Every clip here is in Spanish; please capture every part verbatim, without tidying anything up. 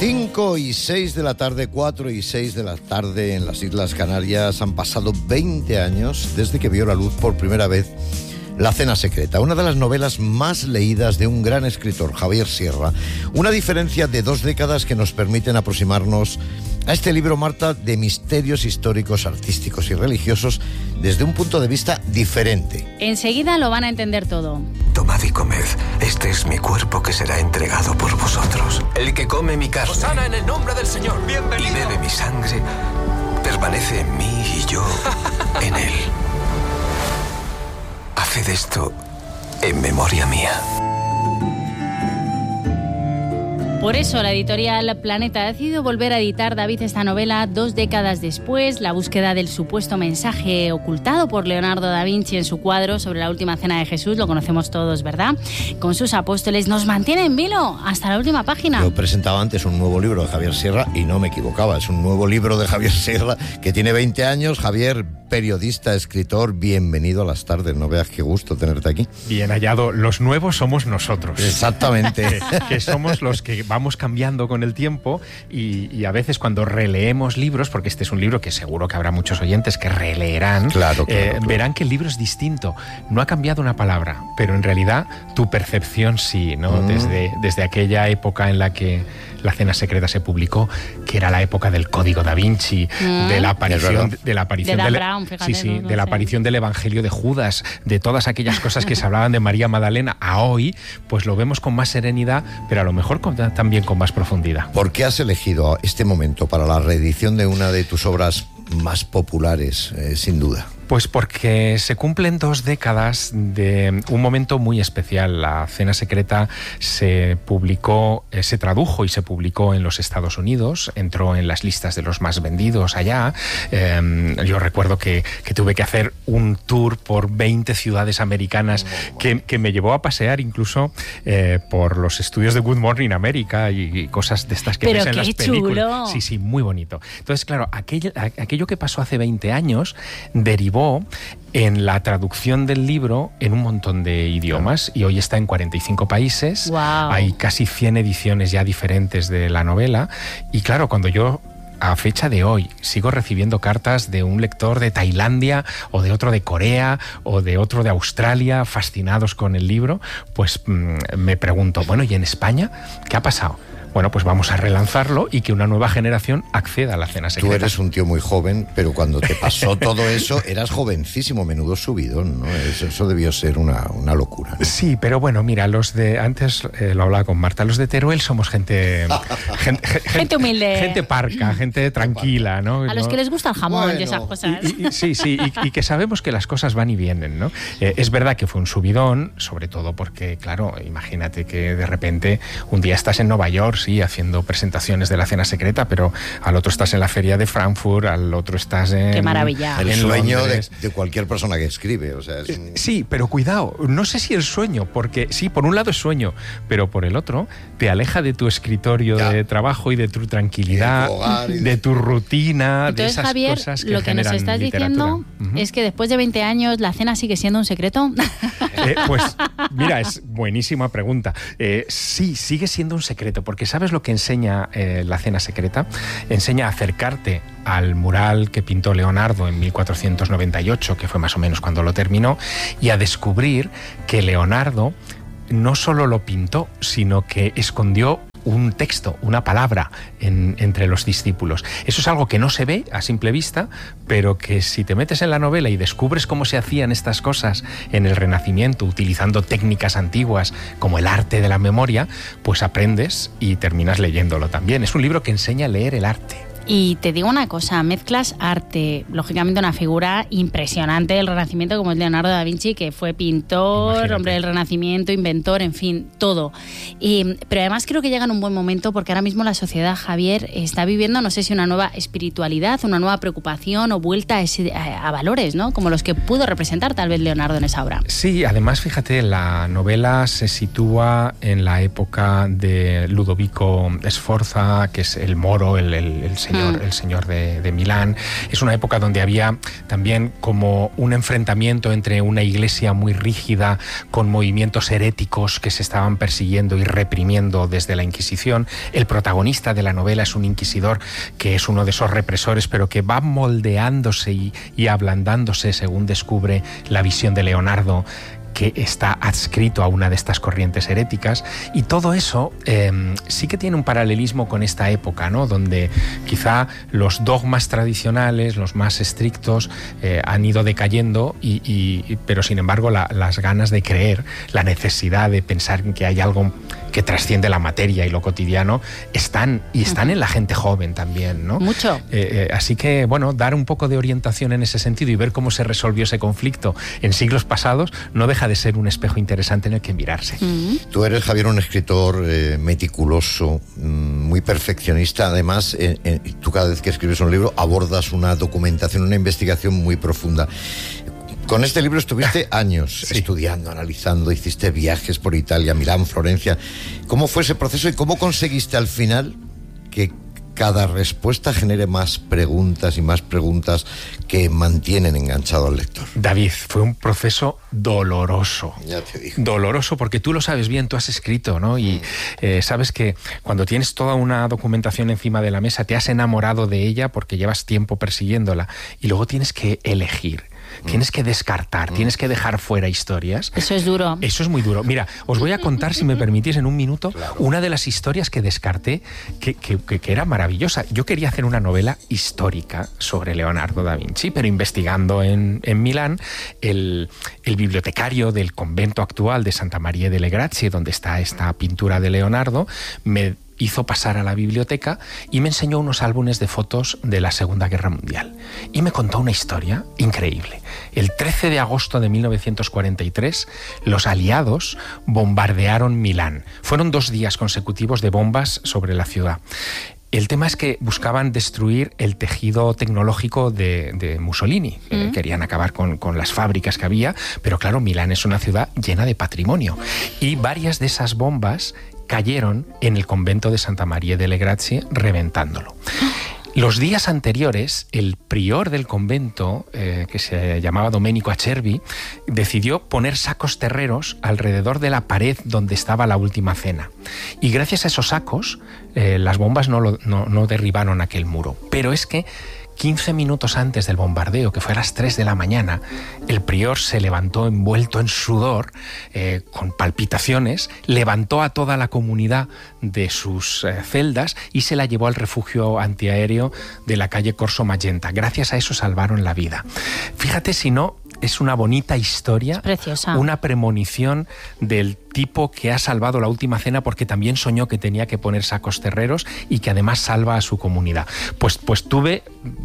cinco y seis de la tarde, cuatro y seis de la tarde en las Islas Canarias. Han pasado veinte años desde que vio la luz por primera vez La cena secreta, una de las novelas más leídas de un gran escritor, Javier Sierra. Una diferencia de dos décadas que nos permiten aproximarnos a este libro, Marta, de misterios históricos, artísticos y religiosos desde un punto de vista diferente. Enseguida lo van a entender todo. Tomad y comed, este es mi cuerpo que será entregado por vosotros. El que come mi carne Hosana en el nombre del Señor, bienvenido. y bebe mi sangre, permanece en mí y yo en él. Haced esto en memoria mía. Por eso la editorial Planeta ha decidido volver a editar, David, esta novela dos décadas después. La búsqueda del supuesto mensaje ocultado por Leonardo da Vinci en su cuadro sobre la última cena de Jesús, lo conocemos todos, ¿verdad? Con sus apóstoles, nos mantiene en vilo hasta la última página. Yo presentaba antes un nuevo libro de Javier Sierra y no me equivocaba. Es un nuevo libro de Javier Sierra que tiene veinte años. Javier, periodista, escritor, bienvenido a las tardes. No veas qué gusto tenerte aquí. Bien hallado. Los nuevos somos nosotros. Exactamente. que, que somos los que vamos cambiando con el tiempo y, y a veces cuando releemos libros, porque este es un libro que seguro que habrá muchos oyentes que releerán, claro, claro, eh, claro. verán que el libro es distinto. No ha cambiado una palabra, pero en realidad tu percepción sí, ¿no? Mm. Desde, desde aquella época en la que La cena secreta se publicó, que era la época del Código da Vinci, mm. de la aparición, de la aparición de del, Brown, fíjate, sí, sí, no, no de la sé. aparición del Evangelio de Judas, de todas aquellas cosas que se hablaban de María Magdalena, a hoy, pues lo vemos con más serenidad, pero a lo mejor con, también con más profundidad. ¿Por qué has elegido este momento para la reedición de una de tus obras más populares, eh, sin duda? Pues porque se cumplen dos décadas de un momento muy especial. La cena secreta se publicó, eh, se tradujo y se publicó en los Estados Unidos, entró en las listas de los más vendidos allá. Eh, yo recuerdo que, que tuve que hacer un tour por veinte ciudades americanas que, que me llevó a pasear incluso eh, por los estudios de Good Morning America y, y cosas de estas que Pero ves en qué las películas. chulo. Sí, sí, muy bonito. Entonces, claro, aquello, aquello que pasó hace veinte años derivó en la traducción del libro en un montón de idiomas y hoy está en cuarenta y cinco países. Wow. Hay casi cien ediciones ya diferentes de la novela y claro, cuando yo a fecha de hoy sigo recibiendo cartas de un lector de Tailandia o de otro de Corea o de otro de Australia fascinados con el libro, pues mmm, me pregunto, bueno, ¿y en España qué ha pasado? Bueno, pues vamos a relanzarlo y que una nueva generación acceda a la cena secreta. Tú eres un tío muy joven, pero cuando te pasó todo eso, eras jovencísimo, menudo subidón, ¿no? Eso, eso debió ser una, una locura, ¿no? Sí, pero bueno, mira, los de... Antes eh, lo hablaba con Marta, los de Teruel somos gente... gente, gente, gente humilde. Gente parca, gente tranquila, ¿no? A los ¿no? que les gusta el jamón Bueno, y esas cosas. Y, y, sí, sí, y, y que sabemos que las cosas van y vienen, ¿no? Eh, es verdad que fue un subidón, sobre todo porque, claro, imagínate que de repente un día estás en Nueva York, sí, haciendo presentaciones de la cena secreta, pero al otro estás en la feria de Frankfurt, al otro estás en... ¡Qué maravilla! El en sueño de, Londres. de cualquier persona que escribe, o sea, es un... Sí, pero cuidado, no sé si el sueño, porque sí, por un lado es sueño, pero por el otro te aleja de tu escritorio Ya. de trabajo y de tu tranquilidad, Y de tu hogar y de- de tu rutina, Entonces, de esas Javier, cosas que lo que nos generan estás literatura. diciendo Ujú. es que después de veinte años la cena sigue siendo un secreto. Eh, pues mira, es buenísima pregunta. Eh, sí, sigue siendo un secreto, porque ¿sabes lo que enseña eh, la cena secreta? Enseña a acercarte al mural que pintó Leonardo en mil cuatrocientos noventa y ocho, que fue más o menos cuando lo terminó, y a descubrir que Leonardo no solo lo pintó, sino que escondió un texto, una palabra en, entre los discípulos. Eso es algo que no se ve a simple vista, pero que si te metes en la novela y descubres cómo se hacían estas cosas en el Renacimiento, utilizando técnicas antiguas como el arte de la memoria, pues aprendes y terminas leyéndolo también. Es un libro que enseña a leer el arte. Y te digo una cosa, mezclas arte, lógicamente una figura impresionante del Renacimiento como es Leonardo da Vinci, que fue pintor, Imagínate. hombre del Renacimiento, inventor, en fin, todo. Y, pero además creo que llega en un buen momento porque ahora mismo la sociedad, Javier, está viviendo, no sé si una nueva espiritualidad, una nueva preocupación o vuelta a, ese, a, a valores, ¿no? Como los que pudo representar tal vez Leonardo en esa obra. Sí, además, fíjate, la novela se sitúa en la época de Ludovico Sforza, que es el moro, el, el, el señor señor, mm. el señor de, de Milán. Es una época donde había también como un enfrentamiento entre una iglesia muy rígida con movimientos heréticos que se estaban persiguiendo y reprimiendo desde la Inquisición. El protagonista de la novela es un inquisidor que es uno de esos represores, pero que va moldeándose y, y ablandándose según descubre la visión de Leonardo, que está adscrito a una de estas corrientes heréticas, y todo eso eh, sí que tiene un paralelismo con esta época, ¿no? Donde quizá los dogmas tradicionales, los más estrictos, eh, han ido decayendo, y, y, pero sin embargo la, las ganas de creer, la necesidad de pensar que hay algo que trasciende la materia y lo cotidiano, están, y están en la gente joven también, ¿no? Mucho. Eh, eh, así que, bueno, dar un poco de orientación en ese sentido y ver cómo se resolvió ese conflicto en siglos pasados no deja de ser un espejo interesante en el que mirarse. Mm. Tú eres, Javier, un escritor eh, meticuloso, muy perfeccionista. Además, eh, eh, tú cada vez que escribes un libro abordas una documentación, una investigación muy profunda. Con este libro estuviste años sí. estudiando, analizando, hiciste viajes por Italia, Milán, Florencia. ¿Cómo fue ese proceso y cómo conseguiste al final que cada respuesta genere más preguntas y más preguntas que mantienen enganchado al lector? David, fue un proceso doloroso. Ya te digo. Doloroso, porque tú lo sabes bien, tú has escrito, ¿no? Y mm. eh, sabes que cuando tienes toda una documentación encima de la mesa, te has enamorado de ella porque llevas tiempo persiguiéndola, y luego tienes que elegir. Tienes que descartar, tienes que dejar fuera historias. Eso es duro. Eso es muy duro. Mira, os voy a contar, si me permitís, en un minuto, claro, una de las historias que descarté que, que, que, que era maravillosa. Yo quería hacer una novela histórica sobre Leonardo da Vinci, pero investigando en, en Milán, el, el bibliotecario del convento actual de Santa Maria delle Grazie, donde está esta pintura de Leonardo, me hizo pasar a la biblioteca y me enseñó unos álbumes de fotos de la Segunda Guerra Mundial. Y me contó una historia increíble. El trece de agosto de mil novecientos cuarenta y tres, los aliados bombardearon Milán. Fueron dos días consecutivos de bombas sobre la ciudad. El tema es que buscaban destruir el tejido tecnológico de, de Mussolini. Mm. Eh, querían acabar con, con las fábricas que había, pero claro, Milán es una ciudad llena de patrimonio. Y varias de esas bombas cayeron en el convento de Santa Maria delle Grazie, reventándolo. Los días anteriores, el prior del convento, eh, que se llamaba Domenico Acerbi, decidió poner sacos terreros alrededor de la pared donde estaba la última cena. Y gracias a esos sacos, eh, las bombas no, lo, no, no derribaron aquel muro. Pero es que quince minutos antes del bombardeo, que fue a las tres de la mañana, el prior se levantó envuelto en sudor, eh, con palpitaciones, levantó a toda la comunidad de sus eh, celdas y se la llevó al refugio antiaéreo de la calle Corso Magenta. Gracias a eso salvaron la vida. Fíjate si no, es una bonita historia, es preciosa, una premonición del tipo que ha salvado la última cena porque también soñó que tenía que poner sacos terreros y que además salva a su comunidad. Pues, pues tuve,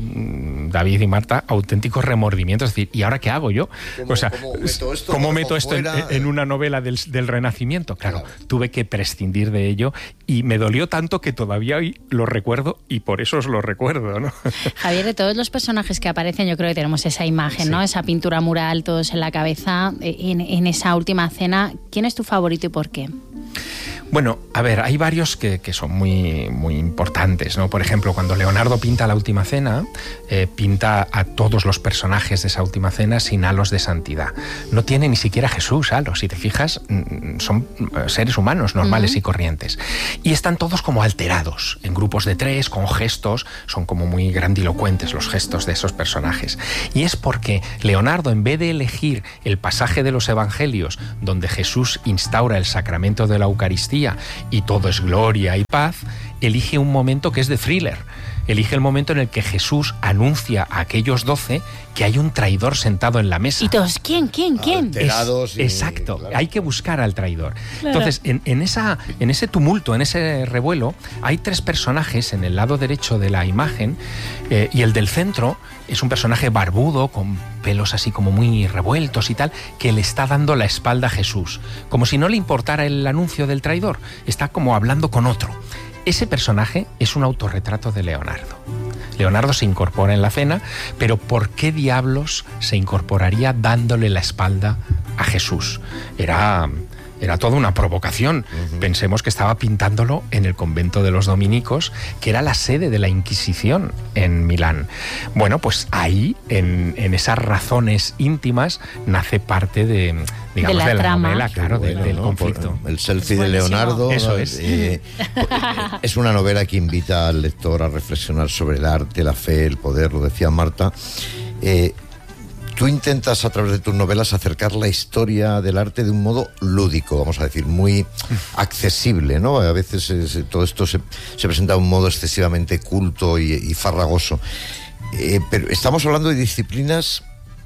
David y Marta, auténticos remordimientos. Es decir, ¿y ahora qué hago yo? ¿Cómo, o sea, ¿cómo meto esto, ¿cómo meto esto en, fuera? en una novela del, del Renacimiento? Claro, Claro, tuve que prescindir de ello y me dolió tanto que todavía hoy lo recuerdo y por eso os lo recuerdo, ¿no? Javier, de todos los personajes que aparecen, yo creo que tenemos esa imagen, Sí. ¿no? Esa pintura mural, todos en la cabeza, en, en esa última cena. ¿Quién es tu favorito y por qué? Bueno, a ver, hay varios que, que son muy, muy importantes, ¿no? Por ejemplo, cuando Leonardo pinta la Última Cena, eh, pinta a todos los personajes de esa Última Cena sin halos de santidad. No tiene ni siquiera Jesús halos, si te fijas, son seres humanos normales uh-huh. y corrientes. Y están todos como alterados, en grupos de tres, con gestos, son como muy grandilocuentes los gestos de esos personajes. Y es porque Leonardo, en vez de elegir el pasaje de los Evangelios donde Jesús instaura el sacramento de la Eucaristía y todo es gloria y paz, elige un momento que es de thriller. Elige el momento en el que Jesús anuncia a aquellos doce que hay un traidor sentado en la mesa. ¿Y todos quién, quién, quién? Alterados Es, y, exacto, claro. hay que buscar al traidor. Claro. Entonces, en, en, esa, en ese tumulto, en ese revuelo, hay tres personajes en el lado derecho de la imagen eh, y el del centro es un personaje barbudo, con pelos así como muy revueltos y tal, que le está dando la espalda a Jesús, como si no le importara el anuncio del traidor. Está como hablando con otro. Ese personaje es un autorretrato de Leonardo. Leonardo se incorpora en la cena, pero ¿por qué diablos se incorporaría dándole la espalda a Jesús? Era Era toda una provocación. Uh-huh. Pensemos que estaba pintándolo en el convento de los dominicos, que era la sede de la Inquisición en Milán. Bueno, pues ahí, en, en esas razones íntimas, nace parte de, digamos, de la, de la novela, claro, bueno, de, del ¿no? conflicto. Por el selfie de Leonardo. Eso es. Eh, es una novela que invita al lector a reflexionar sobre el arte, la fe, el poder, lo decía Marta. Eh, Tú intentas a través de tus novelas acercar la historia del arte de un modo lúdico, vamos a decir, muy accesible, ¿no? A veces es, todo esto se, se presenta de un modo excesivamente culto y, y farragoso. Eh, pero estamos hablando de disciplinas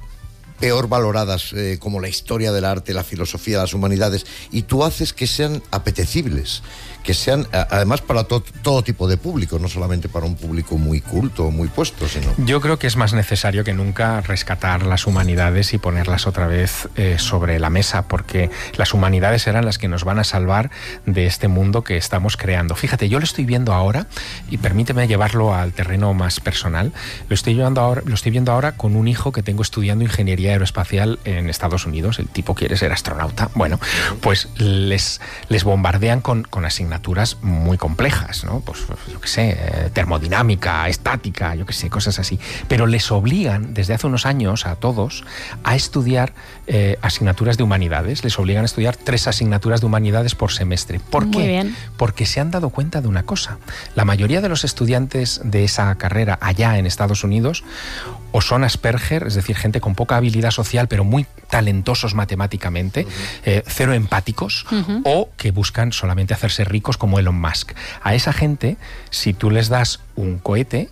peor valoradas, eh, como la historia del arte, la filosofía, las humanidades, y tú haces que sean apetecibles, que sean además para to- todo tipo de público, no solamente para un público muy culto, muy puesto, sino... Yo creo que es más necesario que nunca rescatar las humanidades y ponerlas otra vez eh, sobre la mesa, porque las humanidades serán las que nos van a salvar de este mundo que estamos creando. Fíjate, yo lo estoy viendo ahora, y permíteme llevarlo al terreno más personal, lo estoy, llevando ahora, lo estoy viendo ahora con un hijo que tengo estudiando ingeniería aeroespacial en Estados Unidos. El tipo quiere ser astronauta. Bueno, pues les, les bombardean con, con asignaciones asignaturas muy complejas, ¿no? Pues yo qué sé, eh, termodinámica, estática, yo qué sé, cosas así. Pero les obligan desde hace unos años a todos a estudiar eh, asignaturas de humanidades. Les obligan a estudiar tres asignaturas de humanidades por semestre. ¿Por muy qué? Bien. Porque se han dado cuenta de una cosa. La mayoría de los estudiantes de esa carrera allá en Estados Unidos o son Asperger, es decir, gente con poca habilidad social pero muy talentosos matemáticamente, uh-huh. eh, cero empáticos, uh-huh. o que buscan solamente hacerse ricos como Elon Musk. A esa gente, si tú les das un cohete,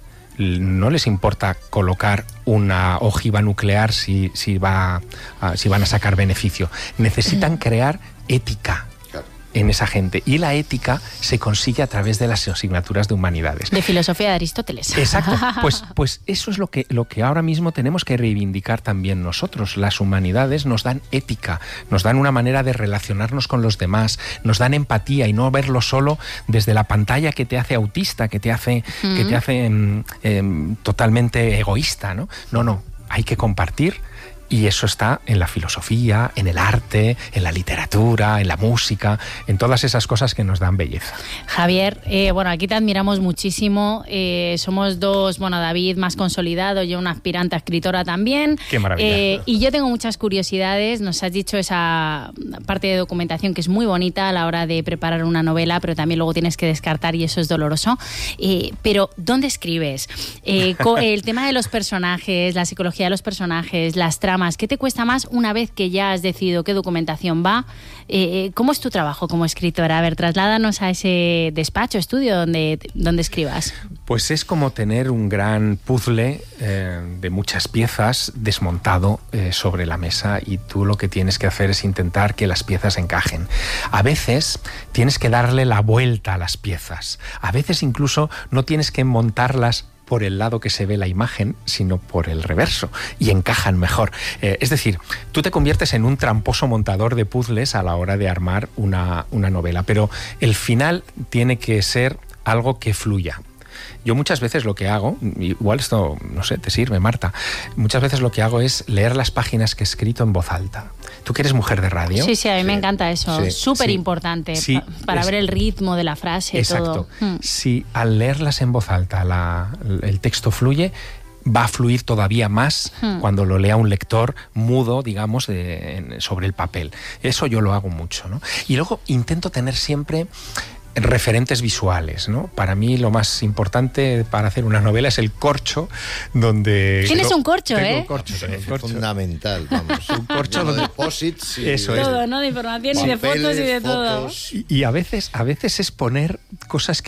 no les importa colocar una ojiva nuclear si, si, va a, si van a sacar beneficio. Necesitan uh-huh. crear ética en esa gente, y la ética se consigue a través de las asignaturas de humanidades. De filosofía de Aristóteles. Exacto, pues, pues eso es lo que, lo que ahora mismo tenemos que reivindicar también nosotros. Las humanidades nos dan ética, nos dan una manera de relacionarnos con los demás, nos dan empatía y no verlo solo desde la pantalla que te hace autista, que te hace, mm. que te hace eh, eh, totalmente egoísta, ¿no? No, no, hay que compartir. Y eso está en la filosofía, en el arte, en la literatura, en la música, en todas esas cosas que nos dan belleza. Javier, eh, bueno, aquí te admiramos muchísimo. Eh, somos dos, bueno, David más consolidado, yo una aspirante a escritora también. Qué maravilla. Eh, y yo tengo muchas curiosidades. Nos has dicho esa parte de documentación que es muy bonita a la hora de preparar una novela, pero también luego tienes que descartar y eso es doloroso. Eh, pero, ¿dónde escribes? Eh, el tema de los personajes, la psicología de los personajes, las tramas, ¿qué te cuesta más una vez que ya has decidido qué documentación va? Eh, ¿Cómo es tu trabajo como escritora? A ver, trasládanos a ese despacho, estudio donde, donde escribas. Pues es como tener un gran puzzle eh, de muchas piezas desmontado eh, sobre la mesa, y tú lo que tienes que hacer es intentar que las piezas encajen. A veces tienes que darle la vuelta a las piezas. A veces incluso no tienes que montarlas por el lado que se ve la imagen, sino por el reverso, y encajan mejor. Eh, es decir, tú te conviertes en un tramposo montador de puzzles a la hora de armar una, una novela, pero el final tiene que ser algo que fluya. Yo muchas veces lo que hago, igual esto, no sé, te sirve, Marta, muchas veces lo que hago es leer las páginas que he escrito en voz alta. ¿Tú que eres mujer de radio? Sí, sí, a mí sí. me encanta eso, sí. súper sí. importante, sí. pa- para es... ver el ritmo de la frase. Exacto. Todo. Hmm. Si al leerlas en voz alta la, el texto fluye, va a fluir todavía más hmm. cuando lo lea un lector mudo, digamos, de, en, sobre el papel. Eso yo lo hago mucho, ¿no? Y luego intento tener siempre referentes visuales, ¿no? Para mí lo más importante para hacer una novela es el corcho, donde... Tienes un corcho, tengo ¿eh? Un corcho, tengo un corcho. Fundamental, vamos. Un corcho donde... Depósitos y... Eso todo, es. ¿no? De información y de fotos y de todo. Y, y a veces, a veces es poner cosas que